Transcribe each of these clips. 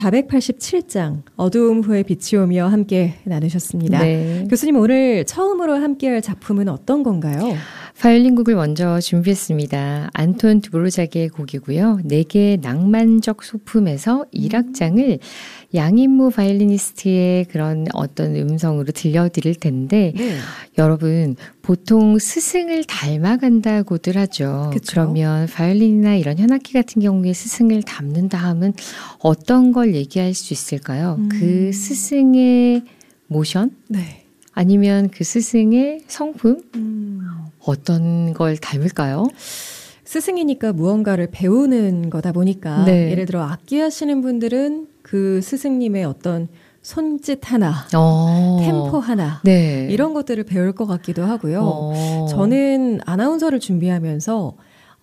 487장 어두움 후에 빛이 오며 함께 나누셨습니다. 네. 교수님 오늘 처음으로 함께할 작품은 어떤 건가요? 바이올린 곡을 먼저 준비했습니다. 안톤 드보르자크의 곡이고요. 4개의 낭만적 소품에서 1악장을 양인무 바이올리니스트의 그런 어떤 음성으로 들려드릴 텐데 네. 여러분 보통 스승을 닮아간다고들 하죠. 그쵸? 그러면 바이올린이나 이런 현악기 같은 경우에 스승을 닮는다 하면 어떤 걸 얘기할 수 있을까요? 그 스승의 모션? 네. 아니면 그 스승의 성품? 어떤 걸 닮을까요? 스승이니까 무언가를 배우는 거다 보니까 네. 예를 들어 악기 하시는 분들은 그 스승님의 어떤 손짓 하나, 템포 하나 네. 이런 것들을 배울 것 같기도 하고요. 저는 아나운서를 준비하면서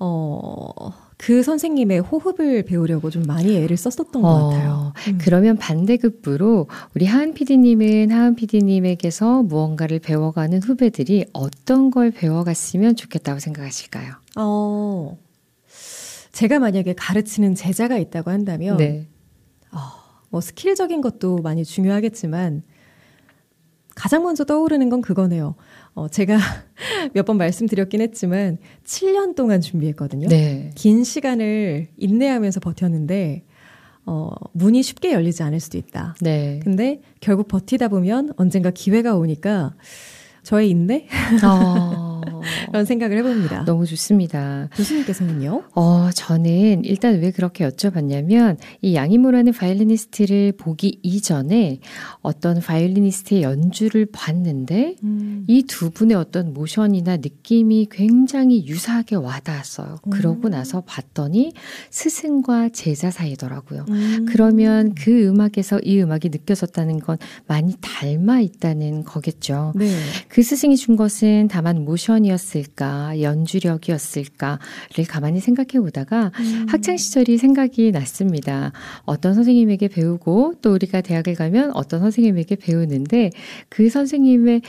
그 선생님의 호흡을 배우려고 좀 많이 애를 썼었던 것 같아요. 그러면 반대급부로 우리 하은 PD님은 하은 PD님에게서 무언가를 배워가는 후배들이 어떤 걸 배워갔으면 좋겠다고 생각하실까요? 제가 만약에 가르치는 제자가 있다고 한다면 네. 뭐 스킬적인 것도 많이 중요하겠지만 가장 먼저 떠오르는 건 그거네요. 제가 몇 번 말씀드렸긴 했지만 7년 동안 준비했거든요. 네. 긴 시간을 인내하면서 버텼는데 문이 쉽게 열리지 않을 수도 있다. 네. 근데 결국 버티다 보면 언젠가 기회가 오니까 저의 인내? 그런 생각을 해봅니다. 너무 좋습니다. 교수님께서는요? 저는 일단 왜 그렇게 여쭤봤냐면 이 양인무라는 바이올리니스트를 보기 이전에 어떤 바이올리니스트의 연주를 봤는데 이 두 분의 어떤 모션이나 느낌이 굉장히 유사하게 와닿았어요. 그러고 나서 봤더니 스승과 제자 사이더라고요. 그러면 그 음악에서 이 음악이 느껴졌다는 건 많이 닮아 있다는 거겠죠. 네. 그 스승이 준 것은 다만 모션이었을까, 연주력이었을까를 가만히 생각해 보다가 학창시절이 생각이 났습니다. 어떤 선생님에게 배우고 또 우리가 대학을 가면 어떤 선생님에게 배우는데 그 선생님의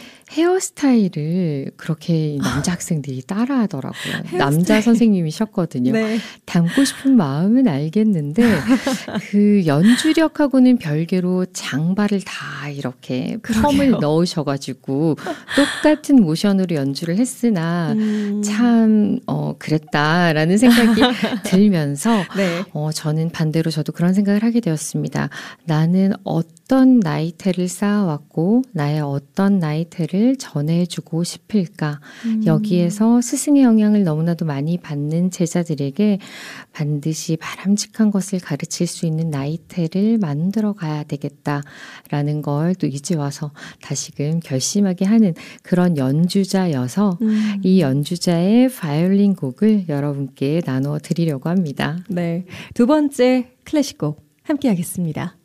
헤어스타일을 그렇게 남자 학생들이 따라하더라고요. 남자 선생님이셨거든요. 네. 닮고 싶은 마음은 알겠는데 그 연주력하고는 별개로 장발을 다 이렇게 펌을 넣으셔가지고 똑같은 모션으로 연주를 했으나 참 그랬다라는 생각이 들면서 네. 저는 반대로 저도 그런 생각을 하게 되었습니다. 나는 어떤 나이테를 쌓아왔고 나의 어떤 나이테를 전해주고 싶을까. 여기에서 스승의 영향을 너무나도 많이 받는 제자들에게 반드시 바람직한 것을 가르칠 수 있는 나이테를 만들어 가야 되겠다라는 걸 또 이제 와서 다시금 결심하게 하는 그런 연주자여서 이 연주자의 바이올린 곡을 여러분께 나눠 드리려고 합니다. 네. 두 번째 클래식 곡 함께 하겠습니다.